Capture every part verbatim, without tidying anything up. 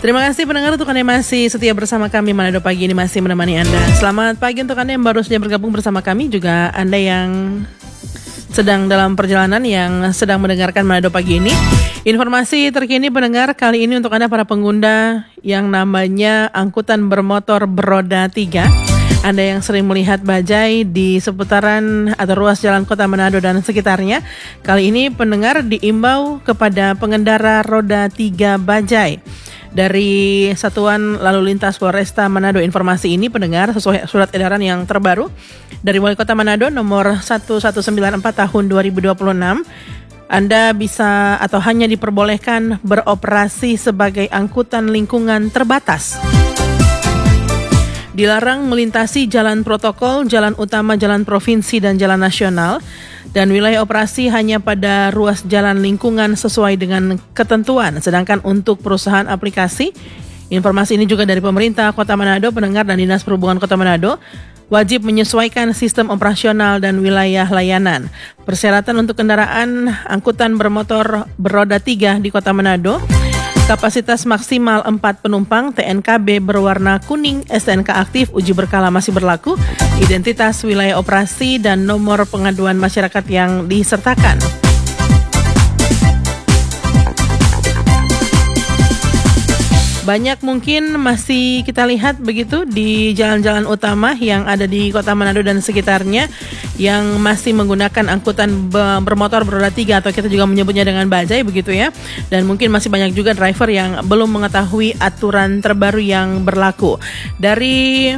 Terima kasih pendengar untuk Anda yang masih setia bersama kami. Manado Pagi ini masih menemani Anda. Selamat pagi untuk Anda yang baru saja bergabung bersama kami, juga Anda yang sedang dalam perjalanan, yang sedang mendengarkan Manado Pagi ini. Informasi terkini pendengar kali ini untuk Anda para pengguna yang namanya angkutan bermotor beroda tiga. Anda yang sering melihat bajai di seputaran atau ruas jalan Kota Manado dan sekitarnya, kali ini pendengar diimbau kepada pengendara roda tiga bajai. Dari Satuan Lalu Lintas Polresta Manado, informasi ini pendengar sesuai surat edaran yang terbaru dari Wali Kota Manado nomor seribu sembilan ratus empat tahun dua ribu dua puluh enam. Anda bisa atau hanya diperbolehkan beroperasi sebagai angkutan lingkungan terbatas. Dilarang melintasi jalan protokol, jalan utama, jalan provinsi, dan jalan nasional. Dan wilayah operasi hanya pada ruas jalan lingkungan sesuai dengan ketentuan. Sedangkan untuk perusahaan aplikasi, informasi ini juga dari pemerintah Kota Manado, pendengar dan Dinas Perhubungan Kota Manado, wajib menyesuaikan sistem operasional dan wilayah layanan. Persyaratan untuk kendaraan angkutan bermotor beroda tiga di Kota Manado, kapasitas maksimal empat penumpang, T N K B berwarna kuning, S T N K aktif, uji berkala masih berlaku, identitas wilayah operasi, dan nomor pengaduan masyarakat yang disertakan. Banyak mungkin masih kita lihat begitu di jalan-jalan utama yang ada di Kota Manado dan sekitarnya yang masih menggunakan angkutan bermotor beroda tiga atau kita juga menyebutnya dengan bajai begitu ya. Dan mungkin masih banyak juga driver yang belum mengetahui aturan terbaru yang berlaku. Dari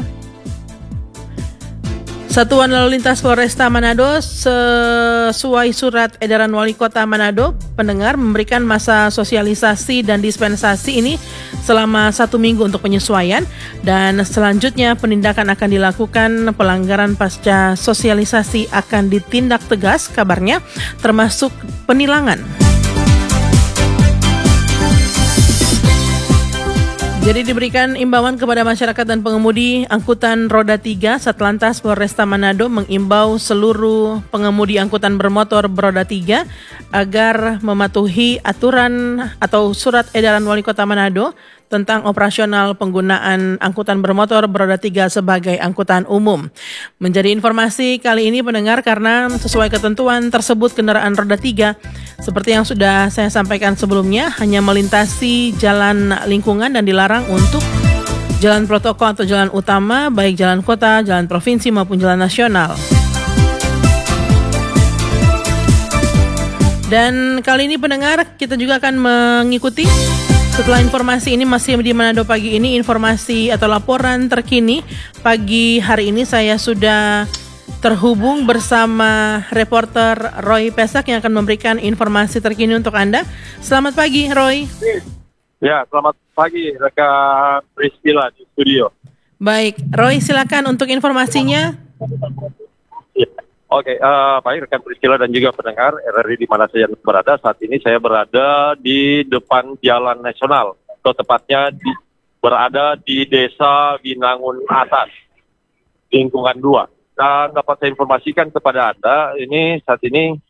Satuan Lalu Lintas Polresta Manado, sesuai surat edaran Wali Kota Manado, pendengar memberikan masa sosialisasi dan dispensasi ini selama satu minggu untuk penyesuaian, dan selanjutnya penindakan akan dilakukan. Pelanggaran pasca sosialisasi akan ditindak tegas kabarnya, termasuk penilangan. Jadi diberikan imbauan kepada masyarakat dan pengemudi angkutan roda tiga. Satlantas Polresta Manado mengimbau seluruh pengemudi angkutan bermotor beroda tiga agar mematuhi aturan atau surat edaran Wali Kota Manado tentang operasional penggunaan angkutan bermotor beroda tiga sebagai angkutan umum. Menjadi informasi kali ini pendengar, karena sesuai ketentuan tersebut kendaraan roda tiga seperti yang sudah saya sampaikan sebelumnya hanya melintasi jalan lingkungan dan dilarang untuk jalan protokol atau jalan utama, baik jalan kota, jalan provinsi maupun jalan nasional. Dan kali ini pendengar kita juga akan mengikuti, setelah informasi ini masih di Manado Pagi ini, informasi atau laporan terkini pagi hari ini saya sudah terhubung bersama reporter Roy Pesak yang akan memberikan informasi terkini untuk Anda. Selamat pagi, Roy. Ya, selamat pagi rekan Priscilla di studio. Baik, Roy silakan untuk informasinya. Ya. Oke, uh, baik rekan Priscilla dan juga pendengar R R I di mana saya berada. Saat ini saya berada di depan Jalan Nasional, atau tepatnya di, berada di Desa Binangun Atas, lingkungan dua. Dan dapat saya informasikan kepada Anda, ini saat ini